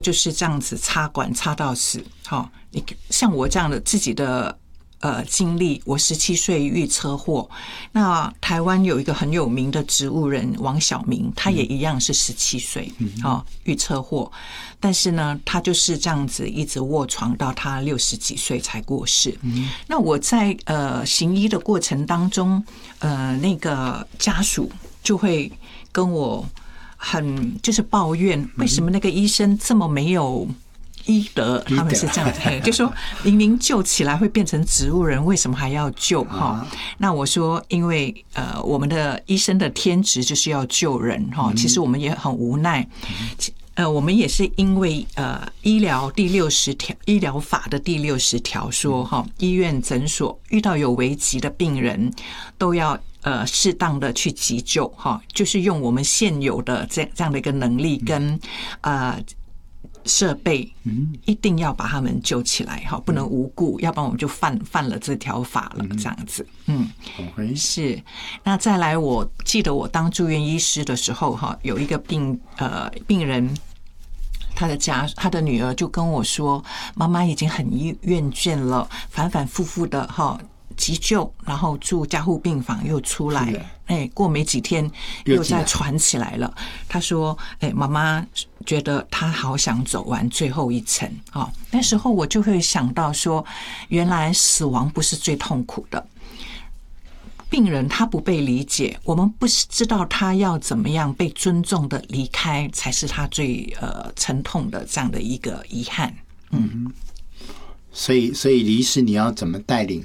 就是这样子插管插到死。好，你像我这样的自己的经历，我17岁遇车祸。那台湾有一个很有名的植物人王晓明，他也一样是17岁遇车祸，但是呢，他就是这样子一直卧床到他60几岁才过世。那我在行医的过程当中，那个家属就会跟我就是抱怨，为什么那个医生这么没有医德，他们是这样子，就说明明救起来会变成植物人，为什么还要救？那我说，因为我们的医生的天职就是要救人哈，其实我们也很无奈。我们也是因为医疗法的第60条说哈，医院诊所遇到有危急的病人，都要适当的去急救哈，就是用我们现有的这样的一个能力跟设备，一定要把他们救起来哈，不能无故，要不然我们就犯了这条法了，这样子。是。那再来，我记得我当住院医师的时候哈，有一个病人，他的女儿就跟我说，妈妈已经很厌倦了，反反复复的哈。急救，然后住加护病房又出来，过没几天又再传起来了。他说：“妈妈觉得他好想走完最后一程。”那时候我就会想到说，原来死亡不是最痛苦的，病人他不被理解，我们不知道他要怎么样被尊重的离开，才是他最沉痛的这样的一个遗憾。 所以李医师，你要怎么带领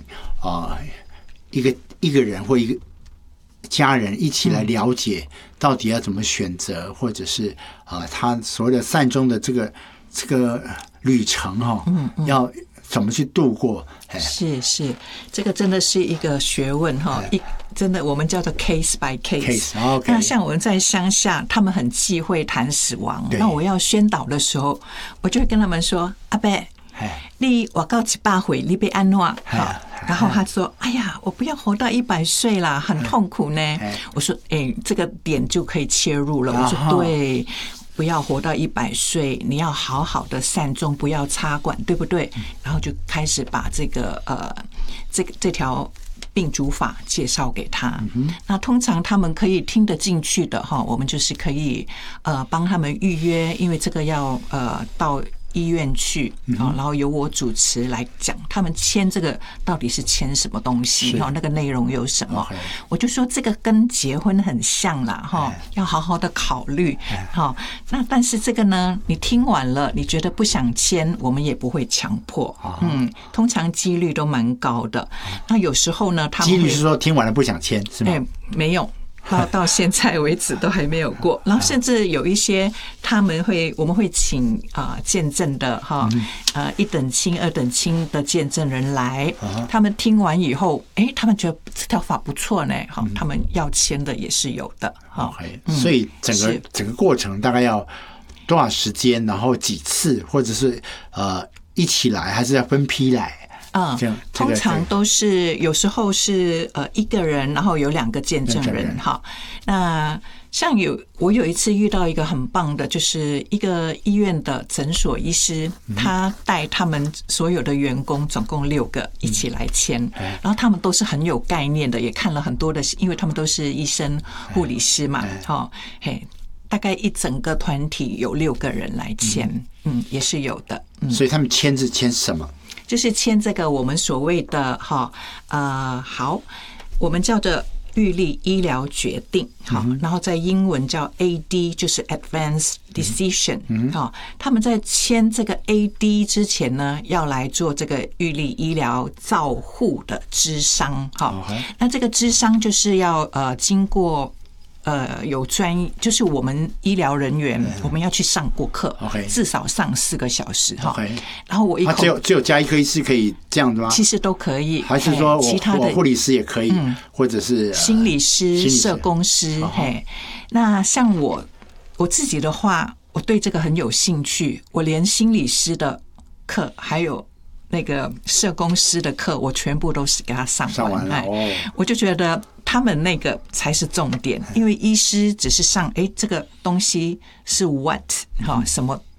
一个人或一个家人一起来了解到底要怎么选择，或者是他所谓的善终的这个旅程要怎么去度过？ 是，这个真的是一个学问哈，真的我们叫做 case by case。那像我们在乡下，他们很忌讳谈死亡，那我要宣导的时候，我就会跟他们说：“阿伯，你活到100岁，你要安怎？”然后他说：“哎呀，我不要活到100岁啦，很痛苦呢。”我说：“这个点就可以切入了。”我说：“对，不要活到100岁，你要好好的善终，不要插管，对不对？”然后就开始把这条病主法介绍给他。那通常他们可以听得进去的哈，我们就是可以帮他们预约，因为这个要到医院去，然后由我主持来讲，他们签这个到底是签什么东西，那个内容有什么？我就说这个跟结婚很像啦，要好好的考虑。那但是这个呢，你听完了，你觉得不想签，我们也不会强迫。通常几率都蛮高的。那有时候呢，他们几率是说听完了不想签，是吗？ 没有。到现在为止都还没有过，然后甚至有一些我们会请见证的1等亲、2等亲的见证人来，他们听完以后，他们觉得这条法不错呢，他们要签的也是有的。 所以整个过程大概要多少时间，然后几次，或者是一起来，还是要分批来？ 通常都是有时候是一个人，然后有2个见证人哈。那像我有一次遇到一个很棒的，就是一个医院的诊所医师，他带他们所有的员工总共6个一起来签，然后他们都是很有概念的，也看了很多的，因为他们都是医生、护理师嘛，大概一整个团体有6个人来签，也是有的。 所以他们签字签什么？ 就是签这个我们所谓的好，我们叫做预立医疗决定，然后在英文叫 AD， 就是 Advance Decision。他们在签这个 AD 之前呢，要来做这个预立医疗照护的諮商。那这个諮商就是要经过有就是我们医疗人员，我们要去上过课，至少上4个小时哈。然后我只有加医科医师可以这样的吗？ 其实都可以， 还是说其他的护理师也可以，或者是心理师、社工师。那像我自己的话，我对这个很有兴趣，我连心理师的课还有那个社工师的课，我全部都是给他上完了。我就觉得他们那个才是重点，因为医师只是上这个东西是 what 什么